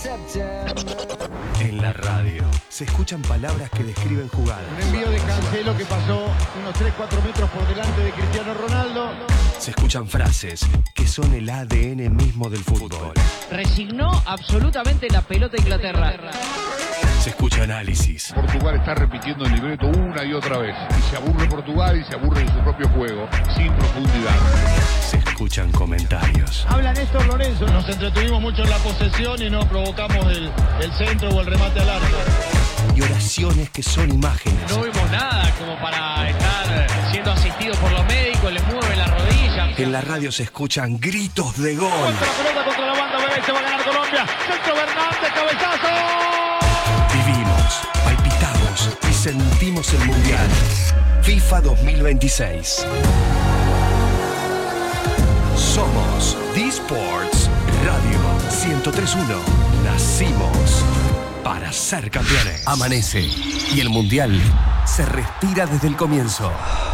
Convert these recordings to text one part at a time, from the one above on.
En la radio se escuchan palabras que describen jugadas. Un envío de Cancelo que pasó unos 3-4 metros por delante de Cristiano Ronaldo. Se escuchan frases que son el ADN mismo del fútbol. Resignó absolutamente la pelota Inglaterra. Se escucha análisis. Portugal está repitiendo el libreto una y otra vez. Y se aburre Portugal y se aburre de su propio juego, sin profundidad. Se escuchan comentarios. Habla Néstor Lorenzo. Nos entretuvimos mucho en la posesión y no provocamos el centro o el remate al arco. Y oraciones que son imágenes. No vimos nada como para estar siendo asistido por los médicos, les mueve la rodilla. En la radio se escuchan gritos de gol. Contra la pelota, contra la banda, se va a ganar Colombia. Centro Fernández, cabezazo. Vivimos, palpitamos y sentimos el Mundial. FIFA 2026. Somos D-Sports Radio 103.1. Nacimos para ser campeones. Amanece y el Mundial se respira desde el comienzo.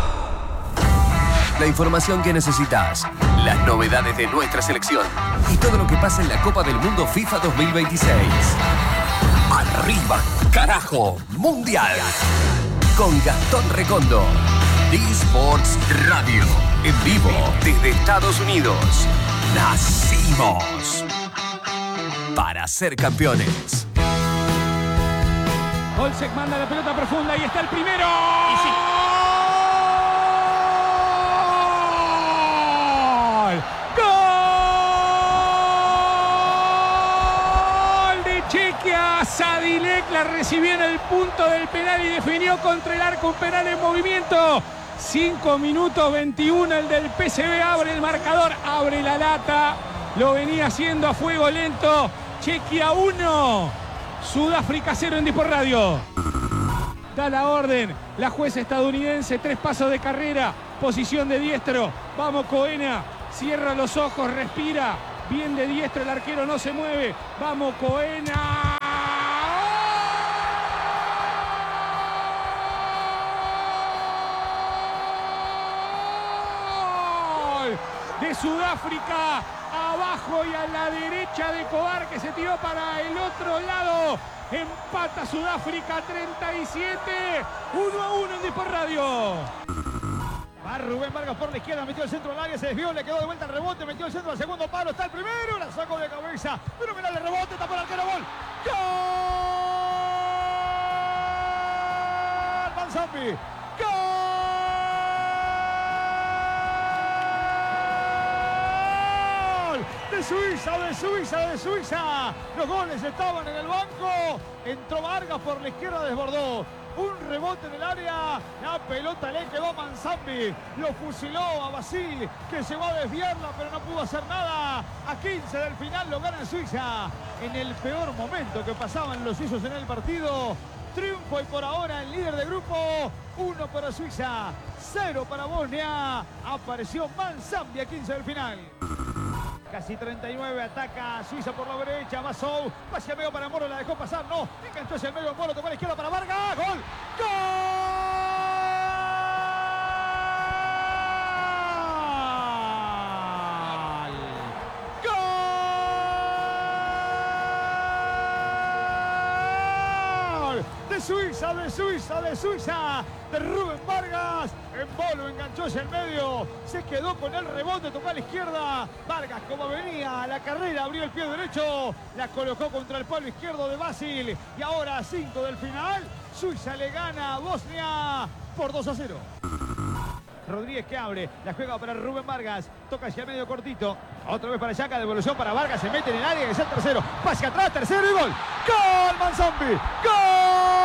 La información que necesitas, las novedades de nuestra selección y todo lo que pasa en la Copa del Mundo FIFA 2026. ¡Arriba, carajo! ¡Mundial! Con Gastón Recondo. D-Sports Radio. En vivo desde Estados Unidos. Nacimos para ser campeones. Olsek manda la pelota profunda y está el primero. Y sí. ¡Gol! De Chequia. Sadilek la recibió en el punto del penal y definió contra el arco, un penal en movimiento. 5 minutos 21, el del PSV abre el marcador, abre la lata. Lo venía haciendo a fuego lento. Chequia 1, Sudáfrica 0 en D-Sport Radio. Da la orden la jueza estadounidense, 3 pasos de carrera, posición de diestro. Vamos Coena, cierra los ojos, respira. Bien de diestro, el arquero no se mueve. Vamos Coena. De Sudáfrica, abajo y a la derecha de Cobar, que se tiró para el otro lado. Empata Sudáfrica 37, 1-1 en D-Sport Radio. Va Rubén Vargas por la izquierda, metió el centro al área, se desvió, le quedó de vuelta el rebote, metió el centro al segundo palo, está el primero, la sacó de cabeza, pero mira el rebote, tapó el arquero, gol. ¡Gol! Manzambi, ¡gol! De Suiza. Los goles estaban en el banco. Entró Vargas por la izquierda, desbordó. Un rebote en el área. La pelota le quedó a Manzambi. Lo fusiló a Basil, que llegó a desviarla, pero no pudo hacer nada. A 15 del final lo gana Suiza. En el peor momento que pasaban los suizos en el partido. Triunfo y por ahora el líder de grupo. 1 para Suiza, 0 para Bosnia. Apareció Manzambi a 15 del final. Casi 39, ataca Suiza por la derecha, va Sou, va hacia el medio para Moro, la dejó pasar, no, enganchó hacia el medio Moro, tocó a la izquierda para Vargas, gol, gol, de Suiza, de Rubén Vargas, en Bolo enganchó hacia el medio, se quedó con el rebote, tocó a la izquierda, Vargas como venía a la carrera, abrió el pie derecho, la colocó contra el palo izquierdo de Basil, y ahora a 5 del final, Suiza le gana a Bosnia por 2-0. Rodríguez que abre, la juega para Rubén Vargas, toca hacia el medio cortito, otra vez para Yaka, devolución para Vargas, se mete en el área, que es el tercero, pase atrás, tercero y gol, ¡gol Manzambi! ¡Gol!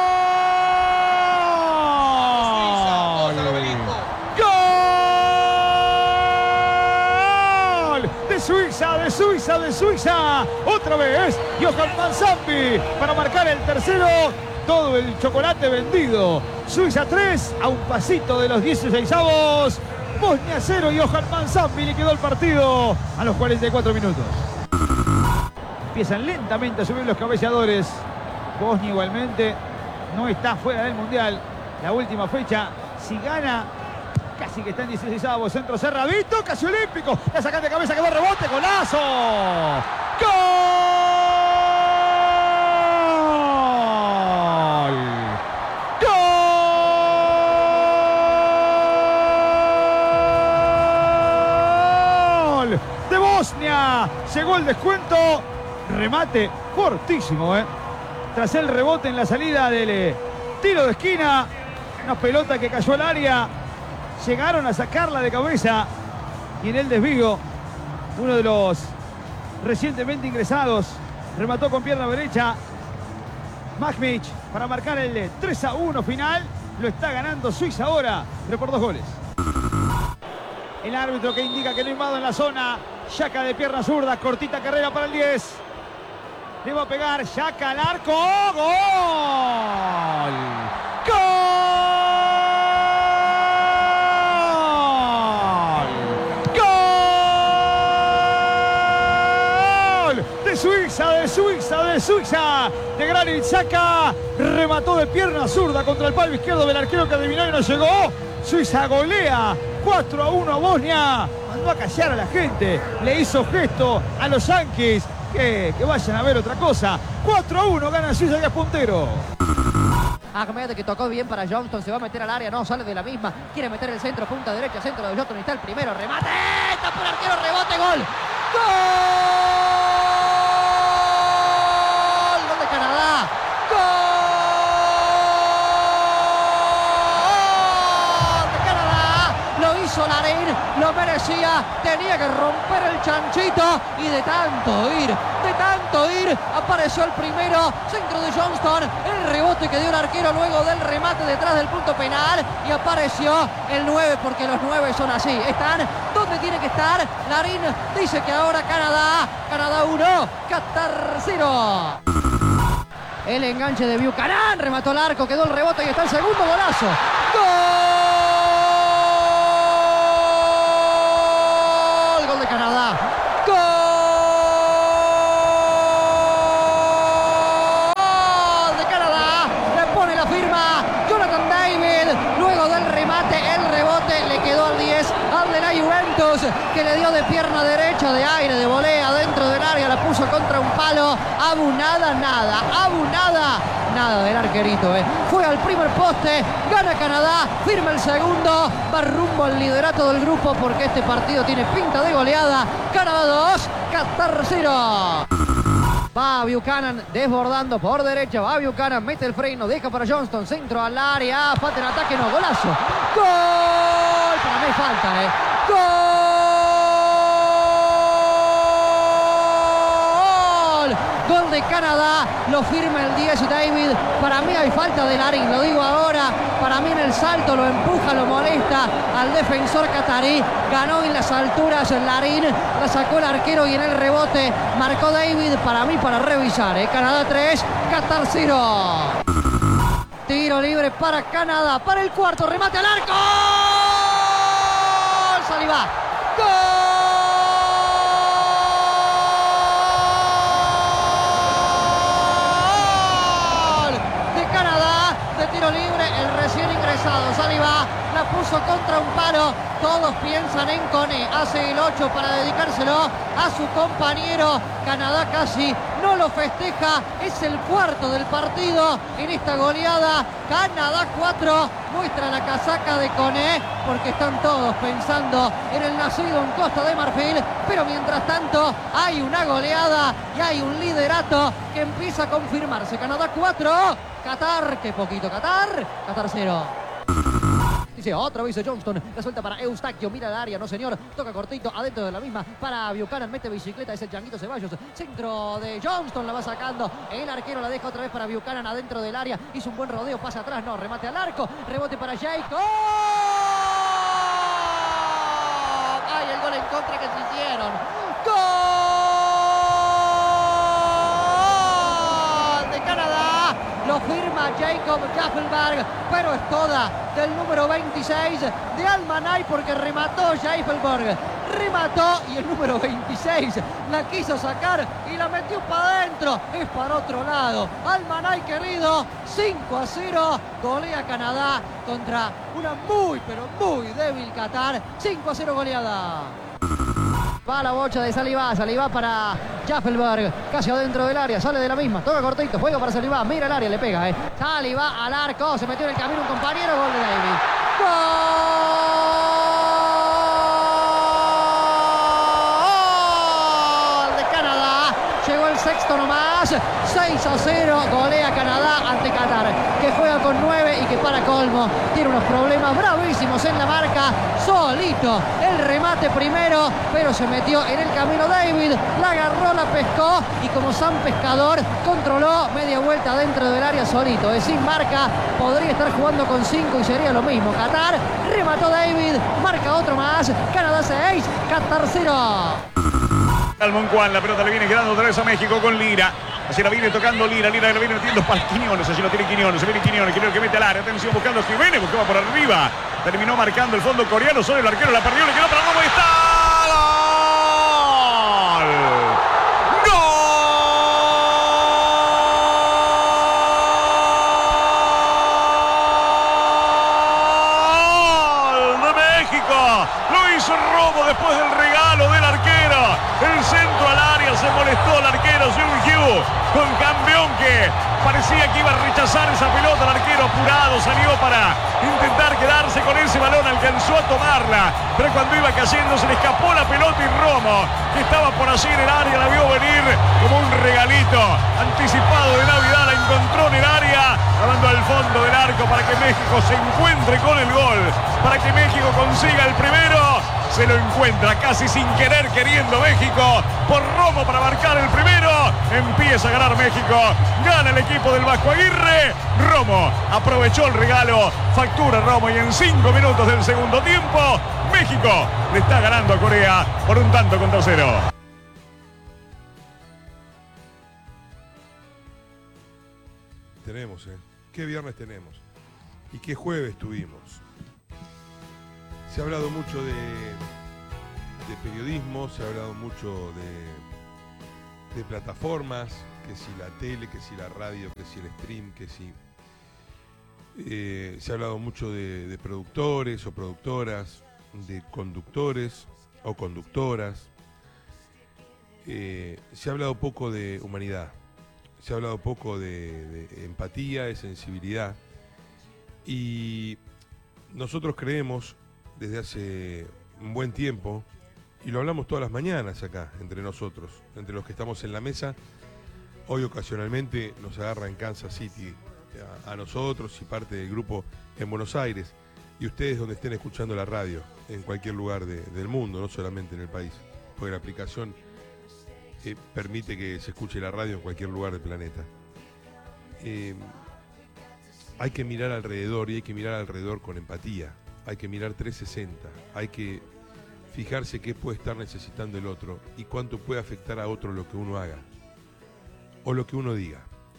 De Suiza, otra vez Johan Manzambi para marcar el tercero, todo el chocolate vendido. Suiza 3, a un pasito de los 16avos, Bosnia 0, Johan Manzambi le quedó el partido a los 44 minutos. Empiezan lentamente a subir los cabeceadores. Bosnia igualmente no está fuera del Mundial. La última fecha, si gana, casi que está en 16avos, centro cerradito, casi olímpico, la sacan de cabeza, quedó rebote, golazo, ¡gol! Llegó el descuento. Remate fortísimo, tras el rebote en la salida del tiro de esquina. Una pelota que cayó al área. Llegaron a sacarla de cabeza. Y en el desvío, uno de los recientemente ingresados remató con pierna derecha. Magmic para marcar el 3-1 final. Lo está ganando Suiza ahora, pero por 2 goles. El árbitro que indica que no hay mano en la zona. Xhaka de pierna zurda, cortita carrera para el 10. Le va a pegar Xhaka al arco. ¡Gol! ¡Gol! ¡Gol! De Suiza. De Granit Xhaka. Remató de pierna zurda contra el palo izquierdo del arquero que adivinó y no llegó. Suiza golea 4-1 a Bosnia. Mandó a callar a la gente. Le hizo gesto a los yanquis. Que vayan a ver otra cosa. 4-1 gana Suiza, que es puntero. Ahmed, que tocó bien para Johnston, se va a meter al área, no sale de la misma, quiere meter el centro, punta derecha, centro de Johnston, está el primero, remate, tapa el arquero, rebote, gol. Gol de Canadá. Gol de Canadá. Lo hizo Larin, lo merecía, tenía que romper el chanchito y de tanto ir, apareció el primero, centro de Johnston, el rebote que dio el arquero luego del remate detrás del punto penal y apareció el 9 porque los 9 son así, están donde tiene que estar. Larin dice que ahora Canadá 1, Qatar 0. El enganche de Buchanan, remató el arco, quedó el rebote y está el segundo golazo. Gol de Canadá. Gol de Canadá. Le pone la firma Jonathan David. Luego del remate, el rebote le quedó al 10, al de la Juventus, que le dio de pierna derecha, de aire, de volea dentro del área, la puso contra un palo. Abunada nada del arquerito, Fue al primer poste, gana Canadá, firma el segundo, va rumbo al liderato del grupo porque este partido tiene pinta de goleada. Canadá 2, Qatar 0. Va Buchanan desbordando por derecha, va Buchanan, mete el freno, deja para Johnston, centro al área, falta en ataque, no, golazo. Gol, para mí falta, Gol de Canadá, lo firma el 10 David. Para mí hay falta de Larin, lo digo ahora. Para mí en el salto lo empuja, lo molesta al defensor catarí. Ganó en las alturas Larin, la sacó el arquero y en el rebote marcó David. Para mí, para revisar, Canadá 3, Qatar 0. Tiro libre para Canadá, para el cuarto, remate al arco. Saliba. ¡Gol! Tiro libre, el recién ingresado Saliba la puso contra un palo. Todos piensan en Kone, hace el 8 para dedicárselo a su compañero. Canadá casi no lo festeja, es el cuarto del partido en esta goleada. Canadá 4, muestra la casaca de Kone porque están todos pensando en el nacido en Costa de Marfil, pero mientras tanto hay una goleada y hay un liderato que empieza a confirmarse. Canadá 4, Qatar, qué poquito, Qatar 0. Dice otra vez Johnston, la suelta para Eustaquio, mira el área, no señor, toca cortito, adentro de la misma, para Buchanan, mete bicicleta, es el Changuito Ceballos, centro de Johnston, la va sacando, el arquero la deja otra vez para Buchanan, adentro del área, hizo un buen rodeo, pasa atrás, no, remate al arco, rebote para Jacob. ¡Ay, el gol en contra que se hicieron! ¡Gol de Canadá! Lo firma Jacob Jaffelberg, pero es toda del número 26 de Almanay porque remató Jaffelberg. Remató y el número 26 la quiso sacar y la metió para adentro. Es para otro lado. Almanay querido, 5-0. Golea Canadá contra una muy, pero muy débil Qatar. 5-0 goleada. Va la bocha de Saliba, Saliba para Jaffelberg, casi adentro del área, sale de la misma, toca cortito, juega para Saliba, mira el área, le pega, Saliba al arco, se metió en el camino un compañero, gol de David. ¡Gol minuto nomás. 6-0, golea Canadá ante Qatar, que juega con 9 y que para colmo tiene unos problemas bravísimos en la marca. Solito el remate primero, pero se metió en el camino David, la agarró, la pescó y como San Pescador controló media vuelta dentro del área solito. Es sin marca, podría estar jugando con 5 y sería lo mismo. Qatar, remató David, marca otro más. Canadá 6, Qatar 0. Almoncuán, la pelota le viene quedando otra vez a México con Lira. Así la viene tocando Lira que la viene metiendo para Quiñones. Así lo tiene Quiñones, se viene Quiñones que mete al área. Atención buscando a Jiménez, buscaba por arriba. Terminó marcando el fondo coreano sobre el arquero, la perdió, le quedó para Romo y está. Romo después del regalo del arquero. El centro al área, se molestó el arquero Seung-Hyu con Cambión, que parecía que iba a rechazar esa pelota. El arquero apurado salió para intentar quedarse con ese balón, alcanzó a tomarla, pero cuando iba cayendo se le escapó la pelota y Romo, que estaba por allí en el área, la vio venir como un regalito anticipado de Navidad, la encontró en el área, la mandó al fondo del arco para que México se encuentre con el gol, para que México consiga el primero. Se lo encuentra casi sin querer, queriendo México, por Romo para marcar el primero. Empieza a ganar México, gana el equipo del Vasco Aguirre. Romo aprovechó el regalo, factura Romo y en 5 minutos del segundo tiempo, México le está ganando a Corea por 1-0. Tenemos, qué viernes tenemos y qué jueves tuvimos. Se ha hablado mucho de periodismo, se ha hablado mucho de plataformas, que si la tele, que si la radio, que si el stream, que si... se ha hablado mucho de productores o productoras, de conductores o conductoras. Se ha hablado poco de humanidad, se ha hablado poco de empatía, de sensibilidad. Y nosotros creemos desde hace un buen tiempo, y lo hablamos todas las mañanas acá, entre nosotros, entre los que estamos en la mesa. Hoy ocasionalmente nos agarra en Kansas City a nosotros y parte del grupo en Buenos Aires, y ustedes donde estén escuchando la radio, en cualquier lugar del mundo, no solamente en el país, porque la aplicación permite que se escuche la radio en cualquier lugar del planeta. Hay que mirar alrededor, y hay que mirar alrededor con empatía. Hay que mirar 360, hay que fijarse qué puede estar necesitando el otro y cuánto puede afectar a otro lo que uno haga o lo que uno diga.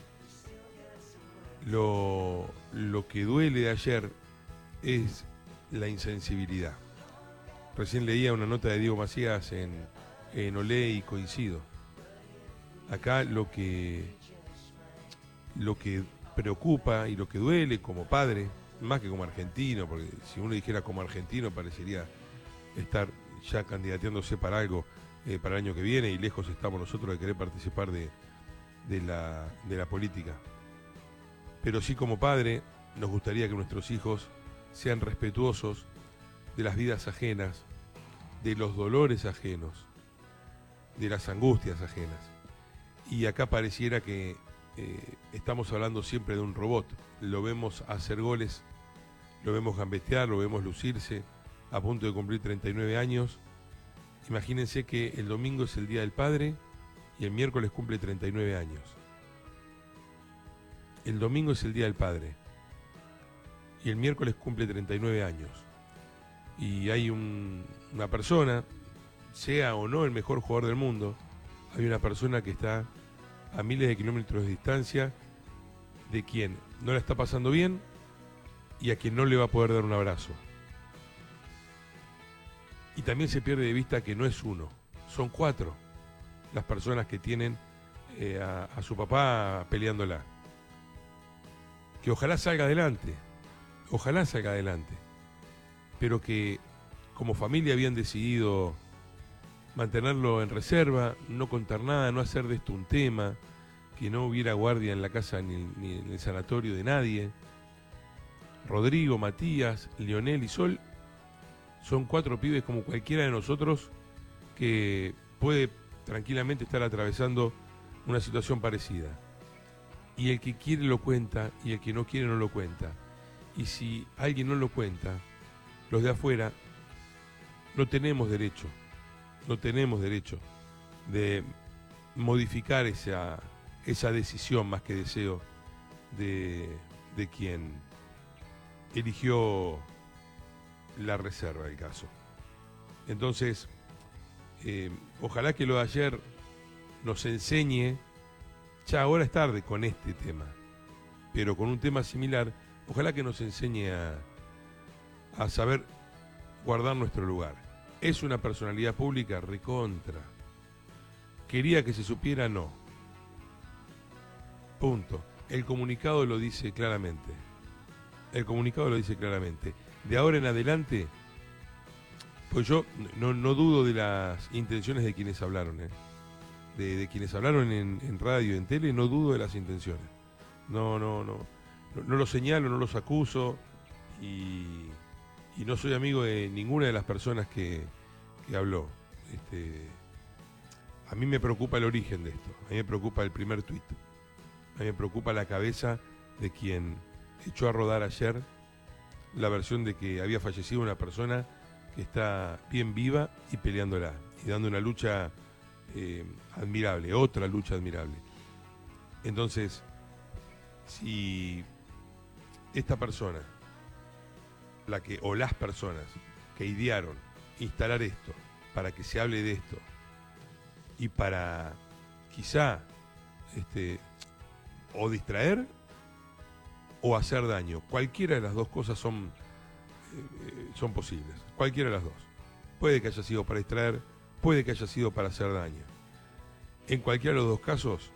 Lo que duele de ayer es la insensibilidad. Recién leía una nota de Diego Macías en Olé y coincido. Acá lo que preocupa y lo que duele como padre, más que como argentino, porque si uno dijera como argentino parecería estar ya candidateándose para algo para el año que viene, y lejos estamos nosotros de querer participar de la política. Pero sí, como padre, nos gustaría que nuestros hijos sean respetuosos de las vidas ajenas, de los dolores ajenos, de las angustias ajenas. Y acá pareciera que estamos hablando siempre de un robot. Lo vemos hacer goles, lo vemos gambetear, lo vemos lucirse, a punto de cumplir 39 años. Imagínense que el domingo es el Día del Padre y el miércoles cumple 39 años. El domingo es el Día del Padre y el miércoles cumple 39 años. Y hay una persona, sea o no el mejor jugador del mundo, hay una persona que está a miles de kilómetros de distancia de quien no la está pasando bien y a quien no le va a poder dar un abrazo. Y también se pierde de vista que no es uno, son 4 las personas que tienen a su papá peleándola. Que ojalá salga adelante, pero que como familia habían decidido mantenerlo en reserva, no contar nada, no hacer de esto un tema, que no hubiera guardia en la casa ni en el sanatorio de nadie. Rodrigo, Matías, Lionel y Sol son 4 pibes como cualquiera de nosotros que puede tranquilamente estar atravesando una situación parecida. Y el que quiere lo cuenta y el que no quiere no lo cuenta. Y si alguien no lo cuenta, los de afuera no tenemos derecho de modificar esa decisión más que deseo de quien eligió la reserva del caso. Entonces, ojalá que lo de ayer nos enseñe, ya ahora es tarde con este tema, pero con un tema similar, ojalá que nos enseñe a saber guardar nuestro lugar. Es una personalidad pública recontra. ¿Quería que se supiera? No. Punto. El comunicado lo dice claramente. De ahora en adelante, pues yo no dudo de las intenciones de quienes hablaron, de quienes hablaron en radio y en tele, no dudo de las intenciones. No los señalo, no los acuso y no soy amigo de ninguna de las personas que habló. A mí me preocupa el origen de esto, a mí me preocupa el primer tuit, a mí me preocupa la cabeza de quien echó a rodar ayer la versión de que había fallecido una persona que está bien viva y peleándola y dando una lucha admirable, otra lucha admirable. Entonces, si esta persona, o las personas que idearon instalar esto para que se hable de esto y para quizá o distraer o hacer daño, cualquiera de las dos cosas son posibles, cualquiera de las dos. Puede que haya sido para distraer, puede que haya sido para hacer daño. En cualquiera de los dos casos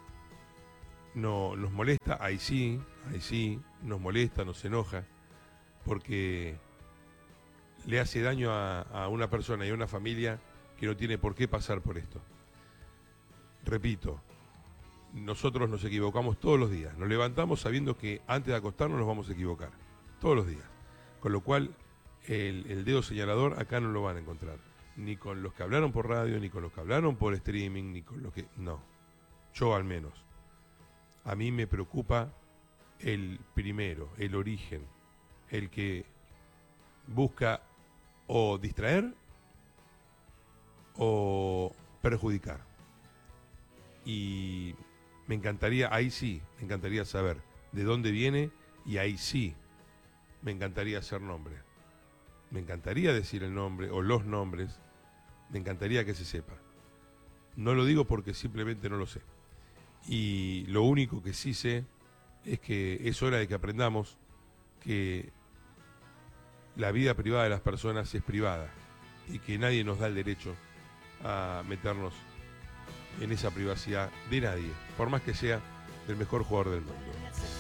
nos molesta, ahí sí, nos molesta, nos enoja, porque le hace daño a una persona y a una familia que no tiene por qué pasar por esto. Repito, nosotros nos equivocamos todos los días, nos levantamos sabiendo que antes de acostarnos nos vamos a equivocar, todos los días. Con lo cual, el dedo señalador acá no lo van a encontrar, ni con los que hablaron por radio, ni con los que hablaron por streaming, ni con los que... No, yo al menos. A mí me preocupa el primero, el origen, el que busca o distraer o perjudicar. Y me encantaría, ahí sí, me encantaría saber de dónde viene y ahí sí me encantaría hacer nombre. Me encantaría decir el nombre o los nombres, me encantaría que se sepa. No lo digo porque simplemente no lo sé. Y lo único que sí sé es que es hora de que aprendamos que la vida privada de las personas es privada y que nadie nos da el derecho a meternos en esa privacidad de nadie, por más que sea el mejor jugador del mundo.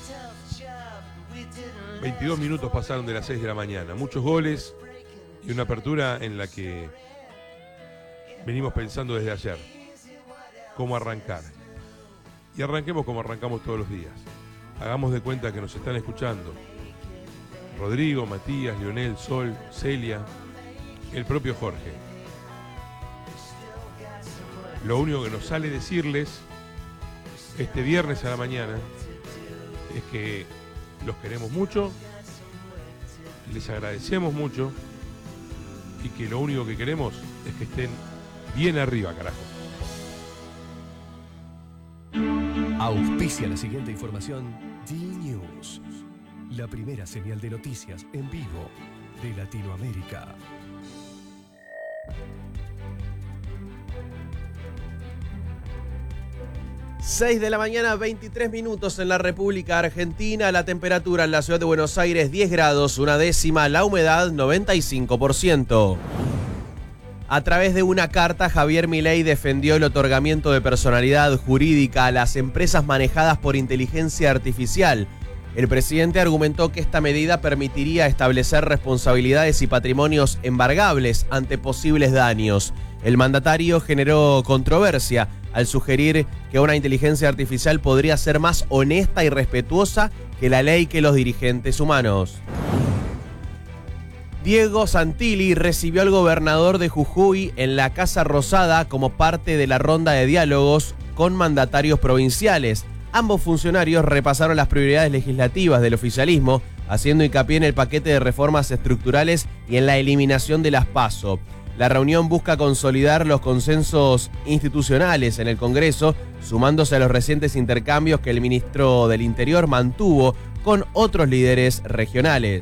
22 minutos pasaron de las 6 de la mañana, muchos goles y una apertura en la que venimos pensando desde ayer cómo arrancar. Y arranquemos como arrancamos todos los días. Hagamos de cuenta que nos están escuchando Rodrigo, Matías, Lionel, Sol, Celia, el propio Jorge. Lo único que nos sale decirles este viernes a la mañana es que los queremos mucho, les agradecemos mucho y que lo único que queremos es que estén bien arriba, carajo. Auspicia la siguiente información D-News, la primera señal de noticias en vivo de Latinoamérica. Seis de la mañana, 23 minutos en la República Argentina. La temperatura en la ciudad de Buenos Aires, 10 grados, una décima. La humedad, 95%. A través de una carta, Javier Milei defendió el otorgamiento de personalidad jurídica a las empresas manejadas por inteligencia artificial. El presidente argumentó que esta medida permitiría establecer responsabilidades y patrimonios embargables ante posibles daños. El mandatario generó controversia al sugerir que una inteligencia artificial podría ser más honesta y respetuosa que la ley que los dirigentes humanos. Diego Santilli recibió al gobernador de Jujuy en la Casa Rosada como parte de la ronda de diálogos con mandatarios provinciales. Ambos funcionarios repasaron las prioridades legislativas del oficialismo, haciendo hincapié en el paquete de reformas estructurales y en la eliminación de las PASO. La reunión busca consolidar los consensos institucionales en el Congreso, sumándose a los recientes intercambios que el ministro del Interior mantuvo con otros líderes regionales.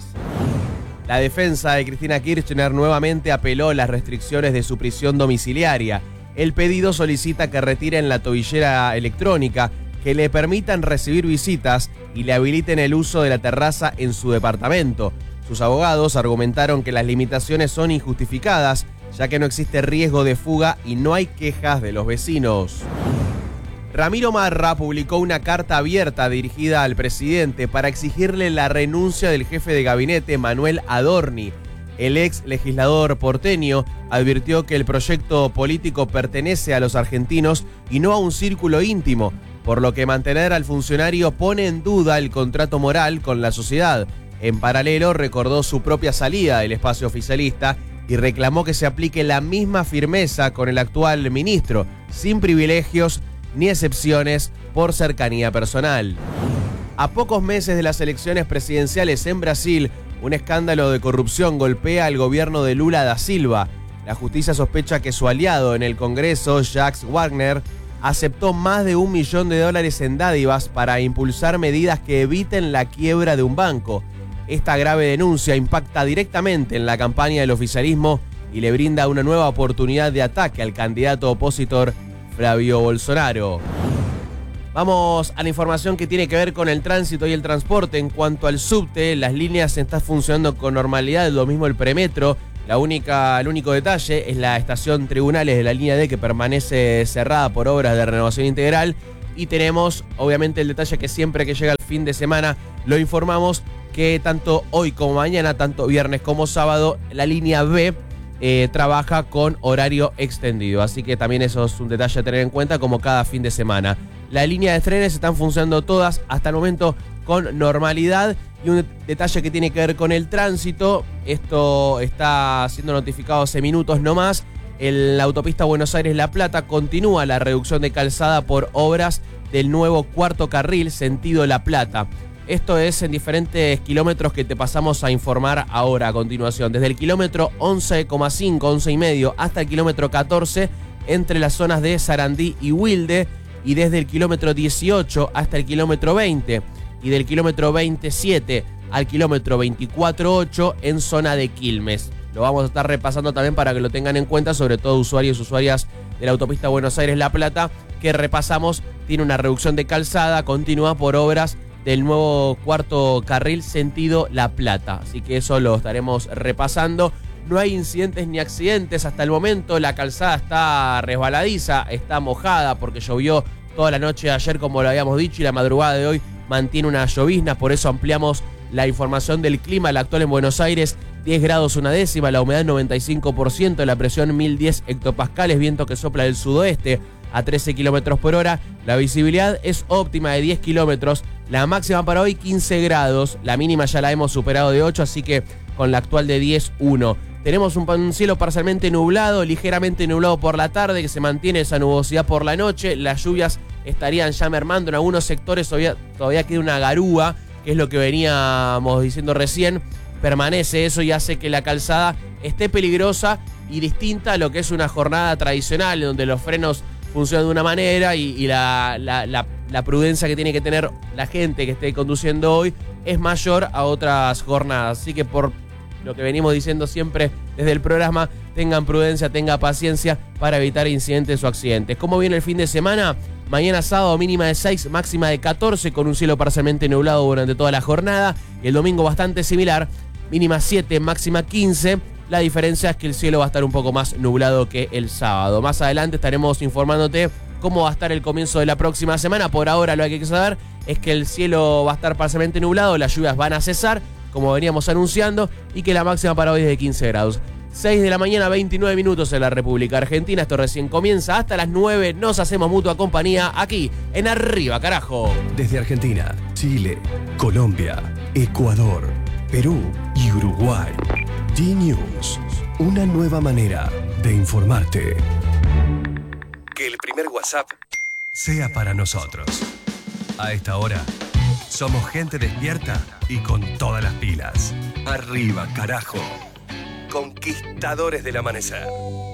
La defensa de Cristina Kirchner nuevamente apeló las restricciones de su prisión domiciliaria. El pedido solicita que retiren la tobillera electrónica, que le permitan recibir visitas y le habiliten el uso de la terraza en su departamento. Sus abogados argumentaron que las limitaciones son injustificadas, ya que no existe riesgo de fuga y no hay quejas de los vecinos. Ramiro Marra publicó una carta abierta dirigida al presidente para exigirle la renuncia del jefe de gabinete Manuel Adorni. El ex legislador porteño advirtió que el proyecto político pertenece a los argentinos y no a un círculo íntimo, por lo que mantener al funcionario pone en duda el contrato moral con la sociedad. En paralelo, recordó su propia salida del espacio oficialista y reclamó que se aplique la misma firmeza con el actual ministro, sin privilegios ni excepciones por cercanía personal. A pocos meses de las elecciones presidenciales en Brasil, un escándalo de corrupción golpea al gobierno de Lula da Silva. La justicia sospecha que su aliado en el Congreso, Jacques Wagner, aceptó más de $1 millón en dádivas para impulsar medidas que eviten la quiebra de un banco. Esta grave denuncia impacta directamente en la campaña del oficialismo y le brinda una nueva oportunidad de ataque al candidato opositor Flavio Bolsonaro. Vamos a la información que tiene que ver con el tránsito y el transporte. En cuanto al subte, las líneas están funcionando con normalidad, lo mismo el premetro. El único detalle es la estación Tribunales de la línea D, que permanece cerrada por obras de renovación integral. Y tenemos, obviamente, el detalle que siempre que llega el fin de semana lo informamos, que tanto hoy como mañana, tanto viernes como sábado, la línea B trabaja con horario extendido. Así que también eso es un detalle a tener en cuenta, como cada fin de semana. La línea de trenes están funcionando todas hasta el momento con normalidad. Y un detalle que tiene que ver con el tránsito, esto está siendo notificado hace minutos nomás. En la autopista Buenos Aires-La Plata continúa la reducción de calzada por obras del nuevo cuarto carril sentido La Plata. Esto es en diferentes kilómetros que te pasamos a informar ahora a continuación. Desde el kilómetro 11,5, 11,5 hasta el kilómetro 14 entre las zonas de Sarandí y Wilde. Y desde el kilómetro 18 hasta el kilómetro 20. Y del kilómetro 27 al kilómetro 24,8 en zona de Quilmes. Lo vamos a estar repasando también para que lo tengan en cuenta, sobre todo usuarios y usuarias de la autopista Buenos Aires-La Plata, que repasamos, tiene una reducción de calzada continua por obras del nuevo cuarto carril sentido La Plata. Así que eso lo estaremos repasando. No hay incidentes ni accidentes hasta el momento. La calzada está resbaladiza, está mojada porque llovió toda la noche de ayer, como lo habíamos dicho, y la madrugada de hoy mantiene una llovizna. Por eso ampliamos la información del clima. La actual en Buenos Aires, 10 grados una décima, la humedad 95%, la presión 1010 hectopascales, viento que sopla del sudoeste a 13 kilómetros por hora. La visibilidad es óptima de 10 kilómetros. La máxima para hoy 15 grados. La mínima ya la hemos superado de 8, así que con la actual de 10,1. Tenemos un cielo parcialmente nublado, ligeramente nublado por la tarde, que se mantiene esa nubosidad por la noche. Las lluvias estarían ya mermando. En algunos sectores todavía queda una garúa, que es lo que veníamos diciendo recién. Permanece eso y hace que la calzada esté peligrosa y distinta a lo que es una jornada tradicional, donde los frenos funcionan de una manera y la prudencia que tiene que tener la gente que esté conduciendo hoy es mayor a otras jornadas. Así que por lo que venimos diciendo siempre desde el programa, tengan prudencia, tengan paciencia para evitar incidentes o accidentes. ¿Cómo viene el fin de semana? Mañana sábado mínima de 6, máxima de 14, con un cielo parcialmente nublado durante toda la jornada. Y el domingo bastante similar, mínima 7, máxima 15. La diferencia es que el cielo va a estar un poco más nublado que el sábado. Más adelante estaremos informándote cómo va a estar el comienzo de la próxima semana. Por ahora lo que hay que saber es que el cielo va a estar parcialmente nublado, las lluvias van a cesar, como veníamos anunciando, y que la máxima para hoy es de 15 grados. 6 de la mañana, 29 minutos en la República Argentina. Esto recién comienza. Hasta las 9 nos hacemos mutua compañía aquí en Arriba, carajo. Desde Argentina, Chile, Colombia, Ecuador, Perú y Uruguay. D-News, una nueva manera de informarte. Que el primer WhatsApp sea para nosotros. A esta hora, somos gente despierta y con todas las pilas. Arriba, carajo. Conquistadores del amanecer.